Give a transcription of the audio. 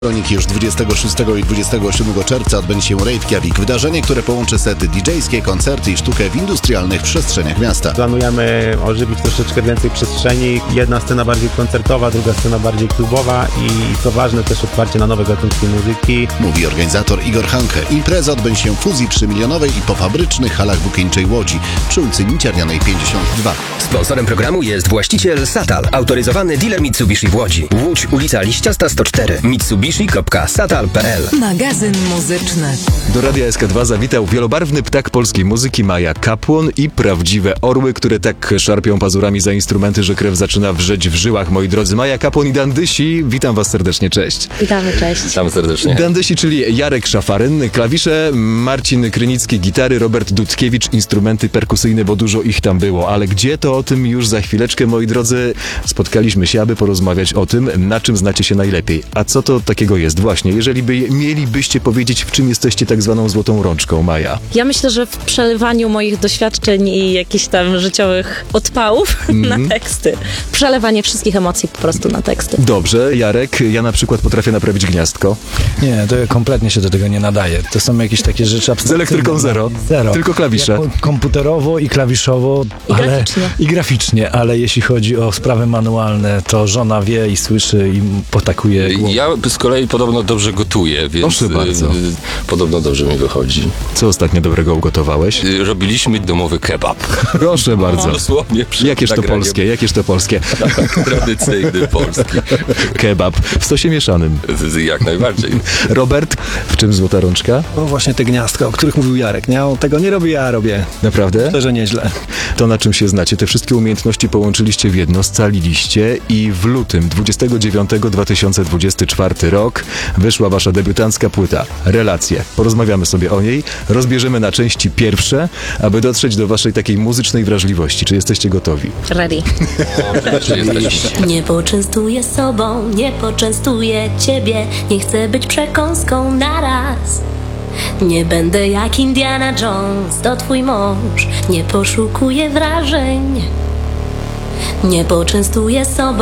Kronik już 26 i 27 czerwca odbędzie się Reykjavik, wydarzenie, które połączy sety DJ-skie, koncerty i sztukę w industrialnych przestrzeniach miasta. Planujemy ożywić troszeczkę więcej przestrzeni. Jedna scena bardziej koncertowa, druga scena bardziej klubowa i co ważne też otwarcie na nowe gatunki muzyki. Mówi organizator Igor Hanke. Impreza odbędzie się w fuzji 3-milionowej i po fabrycznych halach Bukińczej Łodzi przy ulicy Miciarnianej 52. Sponsorem programu jest właściciel Satal, autoryzowany dealer Mitsubishi w Łodzi. Łódź, ulica Liściasta 104, mitsubishi.satal.pl. Magazyn muzyczny. Do Radia SK2 zawitał wielobarwny ptak polskiej muzyki Maja Kapłon i prawdziwe orły, które tak szarpią pazurami za instrumenty, że krew zaczyna wrzeć w żyłach, moi drodzy. Maja Kapłon i Dandysi, witam was serdecznie, cześć. Witamy, cześć. Witam serdecznie. Dandysi, czyli Jarek Szafaryn, klawisze, Marcin Krynicki, gitary, Robert Dudkiewicz, instrumenty perkusyjne, bo dużo ich tam było. Ale gdzie, to o tym już za chwileczkę, moi drodzy. Spotkaliśmy się, aby porozmawiać o tym, na czym znacie się najlepiej. A co to takiego jest właśnie? Jeżeli mielibyście powiedzieć, w czym jesteście tak zwaną złotą rączką, Maja? Ja myślę, że w przelewaniu moich doświadczeń i jakichś tam życiowych odpałów na teksty. Przelewanie wszystkich emocji po prostu na teksty. Dobrze, Jarek, ja na przykład potrafię naprawić gniazdko. Nie, to kompletnie się do tego nie nadaje. To są jakieś takie rzeczy Z abstrakcyjne. elektryką zero. Tylko klawisze. Komputerowo i klawiszowo. I graficznie. I graficznie, ale jeśli chodzi o sprawy manualne, to żona wie i słyszy i potakuje głową. Ja z kolei podobno dobrze gotuję, więc Proszę bardzo. Podobno dobrze mi wychodzi. Co ostatnio dobrego ugotowałeś? Robiliśmy domowy kebab. Proszę bardzo. Dosłownie przed Jakież to nagraniem. polskie, jakież to polskie. Tak, tradycyjny polski. Kebab w sosie mieszanym. Jak najbardziej. Robert, w czym złota rączka? No właśnie te gniazdka, o których mówił Jarek, nie? On tego nie robi, ja robię. Naprawdę? Myślę, że nieźle. To, na czym się znacie, te wszystkie umiejętności połączyliście w jedno, scaliliście i w lutym 29-2024 rok wyszła wasza debiutancka płyta Relacje. Porozmawiamy sobie o niej, rozbierzemy na części pierwsze, aby dotrzeć do waszej takiej muzycznej wrażliwości. Czy jesteście gotowi? Ready. Nie poczęstuję sobą, nie poczęstuję ciebie. Nie chcę być przekąską naraz. Nie będę jak Indiana Jones, to twój mąż. Nie poszukuję wrażeń. Nie poczęstuję sobą.